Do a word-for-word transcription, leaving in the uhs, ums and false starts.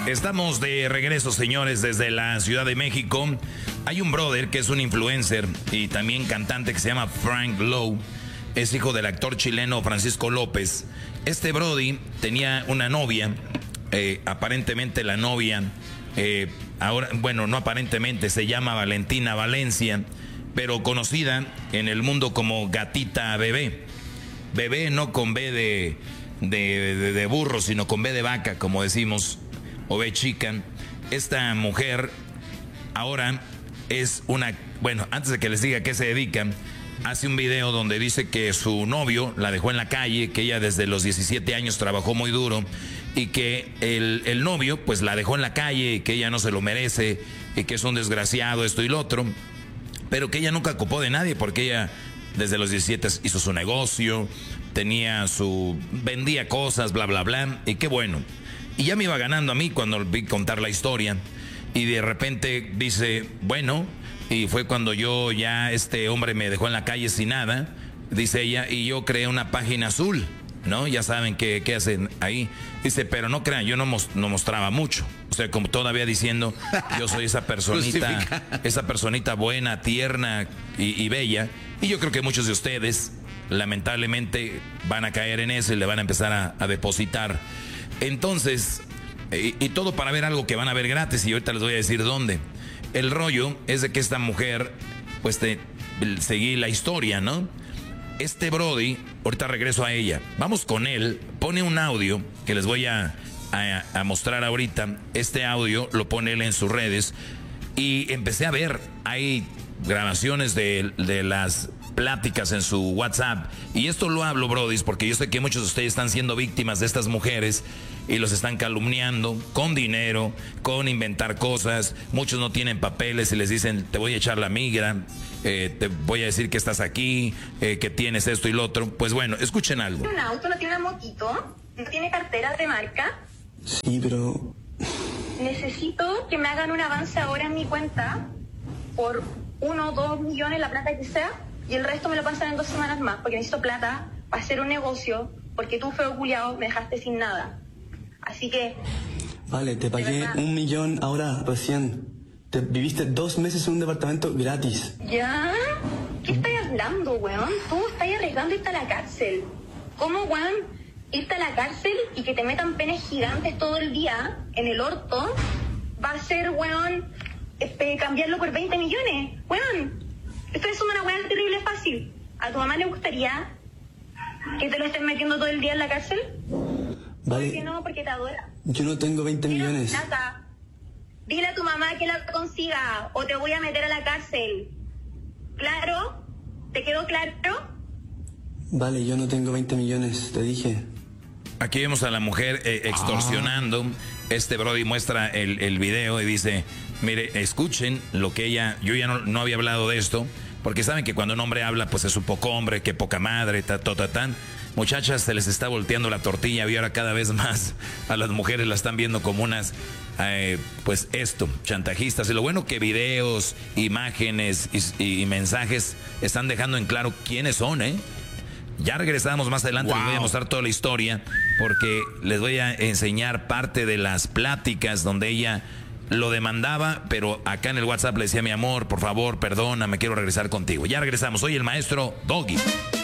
Estamos de regreso, señores, desde la Ciudad de México. Hay un brother que es un influencer y también cantante que se llama Frank Lowe. Es hijo del actor chileno Francisco López. Este brody tenía una novia, eh, aparentemente la novia, eh, ahora, bueno, no aparentemente, se llama Valentina Valencia, pero conocida en el mundo como Gatita Bebé. Bebé no con B de, de, de, de burro, sino con B de vaca, como decimos, o B chica. Esta mujer ahora es una, bueno, antes de que les diga a qué se dedica, hace un video donde dice que su novio la dejó en la calle, que ella desde los diecisiete años trabajó muy duro y que el, el novio pues la dejó en la calle y que ella no se lo merece y que es un desgraciado, esto y lo otro, pero que ella nunca ocupó de nadie porque ella desde los diecisiete hizo su negocio, tenía su, vendía cosas, bla, bla, bla, y qué bueno. Y ya me iba ganando a mí cuando vi contar la historia y de repente dice, bueno, y fue cuando yo ya, este hombre me dejó en la calle sin nada, dice ella, y yo creé una página azul, ¿no? Ya saben qué, qué hacen ahí. Dice, pero no crean, yo no, mos, no mostraba mucho. O sea, como todavía diciendo, yo soy esa personita, esa personita buena, tierna y, y bella. Y yo creo que muchos de ustedes, lamentablemente, van a caer en eso y le van a empezar a, a depositar. Entonces, y, y todo para ver algo que van a ver gratis, y ahorita les voy a decir dónde. El rollo es de que esta mujer, pues te seguí la historia, ¿no? Este brody, ahorita regreso a ella, vamos con él, pone un audio que les voy a, a, a mostrar ahorita. Este audio lo pone él en sus redes y empecé a ver, hay grabaciones de, de las pláticas en su WhatsApp. Y esto lo hablo, brodis, porque yo sé que muchos de ustedes están siendo víctimas de estas mujeres y los están calumniando con dinero, con inventar cosas. Muchos no tienen papeles y les dicen, te voy a echar la migra, eh, te voy a decir que estás aquí, eh, que tienes esto y lo otro. Pues bueno, escuchen algo. ¿Un auto? ¿No tiene una motito? ¿No tiene cartera de marca? Sí, pero... Necesito que me hagan un avance ahora en mi cuenta por uno o dos millones, la plata que sea, y el resto me lo pasan en dos semanas más, porque necesito plata para hacer un negocio, porque tú, feo culiao, me dejaste sin nada. Así que... Vale, te pagué un millón ahora, recién. Te viviste dos meses en un departamento gratis. ¿Ya? ¿Qué estás hablando, weón? Tú estás arriesgando irte a la cárcel. ¿Cómo, weón? Irte a la cárcel y que te metan penes gigantes todo el día en el orto va a ser, weón, este, cambiarlo por veinte millones. Weón, esto es una weá terrible fácil. ¿A tu mamá le gustaría que te lo estén metiendo todo el día en la cárcel? Vale. ¿Por qué no? Porque te adora. Yo no tengo veinte Pero, millones. Nata, dile a tu mamá que la consiga o te voy a meter a la cárcel. ¿Claro? ¿Te quedó claro? Vale, yo no tengo veinte millones, te dije. Aquí vemos a la mujer eh, extorsionando. Ah. Este brody muestra el, el video y dice, mire, escuchen lo que ella, yo ya no, no había hablado de esto, porque saben que cuando un hombre habla, pues es un poco hombre, que poca madre, ta, ta, ta, tan. Muchachas, se les está volteando la tortilla y ahora cada vez más a las mujeres la están viendo como unas, eh, pues esto, chantajistas. Y lo bueno que videos, imágenes y, y mensajes están dejando en claro quiénes son, ¿eh? Ya regresamos más adelante, wow. Les voy a mostrar toda la historia porque les voy a enseñar parte de las pláticas donde ella lo demandaba, pero acá en el WhatsApp le decía, mi amor, por favor, perdona, me quiero regresar contigo. Ya regresamos, soy el maestro Doggy.